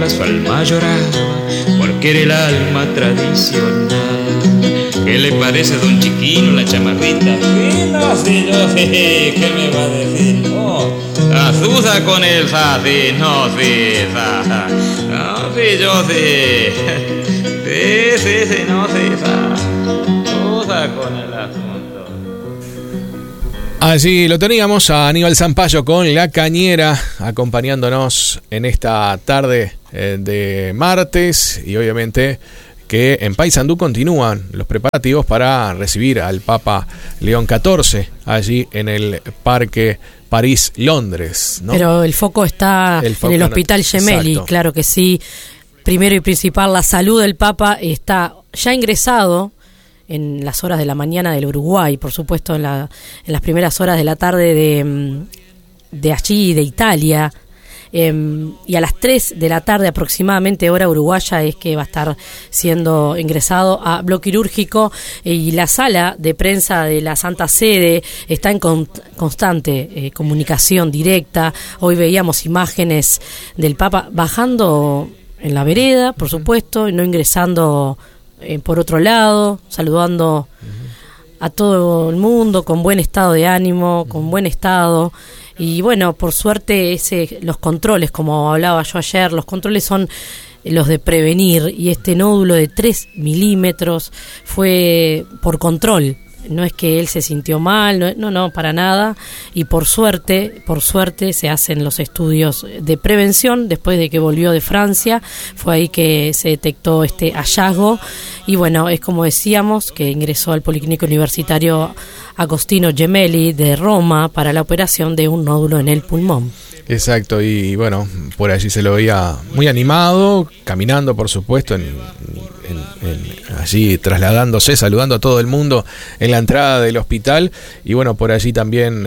reemplazo al mayorazgo, porque era el alma tradicional. ¿Qué le parece a don Chiquino la chamarrita? Sí, no sé, yo sé, ¿qué me va a decir? No, azusa con el sí, no sé, no sé, yo sé. Sí, no sé, azusa con el asunto. Allí lo teníamos a Aníbal Zampayo con La Cañera, acompañándonos en esta tarde de martes, y obviamente que en Paysandú continúan los preparativos para recibir al Papa León XIV allí en el Parque París-Londres, ¿no? Pero el foco está en el Hospital Gemelli, exacto. Claro que sí. Primero y principal, la salud del Papa. Está ya ingresado en las horas de la mañana del Uruguay, por supuesto en las primeras horas de la tarde de allí, de Italia. Y a las 3 de la tarde aproximadamente, hora uruguaya, es que va a estar siendo ingresado a bloque quirúrgico, y la sala de prensa de la Santa Sede está en constante comunicación directa. Hoy veíamos imágenes del Papa bajando en la vereda, por supuesto, y no ingresando por otro lado, saludando a todo el mundo con buen estado de ánimo, con buen estado. Y bueno, por suerte los controles, como hablaba yo ayer, los controles son los de prevenir, y este nódulo de 3 milímetros fue por control. No es que él se sintió mal, no, para nada. Y por suerte se hacen los estudios de prevención después de que volvió de Francia. Fue ahí que se detectó este hallazgo. Y bueno, es como decíamos, que ingresó al Policlínico Universitario Agostino Gemelli de Roma para la operación de un nódulo en el pulmón. Exacto, y bueno, por allí se lo veía muy animado, caminando, por supuesto, allí trasladándose, saludando a todo el mundo en la entrada del hospital. Y bueno, por allí también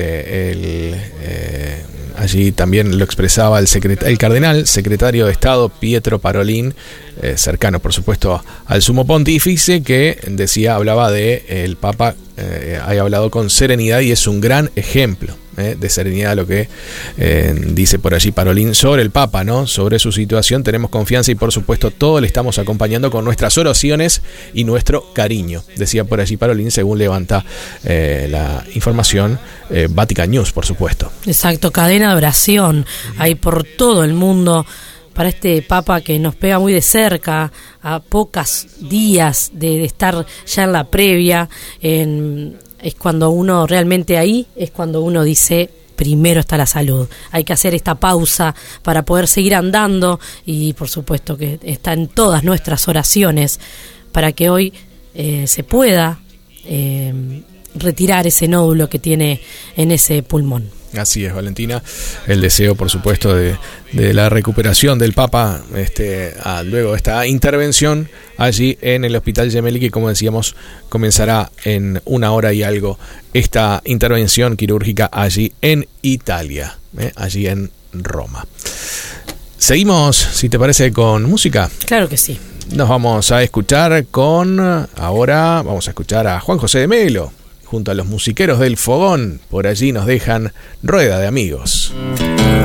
allí también lo expresaba el cardenal secretario de Estado Pietro Parolin, cercano por supuesto al sumo pontífice, que hablaba de el Papa haya hablado con serenidad, y es un gran ejemplo de serenidad lo que dice por allí Parolin sobre el Papa, ¿no? Sobre su situación. Tenemos confianza y por supuesto todo le estamos acompañando con nuestras oraciones y nuestro cariño, decía por allí Parolin, según levanta la información Vatican News, por supuesto. Exacto, cadena de oración hay por todo el mundo para este Papa que nos pega muy de cerca, a pocos días de estar ya en la previa. Es cuando uno realmente ahí, es cuando uno dice, primero está la salud. Hay que hacer esta pausa para poder seguir andando, y por supuesto que está en todas nuestras oraciones para que hoy se pueda retirar ese nódulo que tiene en ese pulmón. Así es, Valentina. El deseo, por supuesto, de la recuperación del Papa luego de esta intervención allí en el Hospital Gemelli, que, como decíamos, comenzará en 1 hora y algo esta intervención quirúrgica allí en Italia, allí en Roma. Seguimos, si te parece, con música. Claro que sí. Nos vamos a escuchar ahora vamos a escuchar a Juan José de Melo, junto a los musiqueros del Fogón. Por allí nos dejan Rueda de Amigos.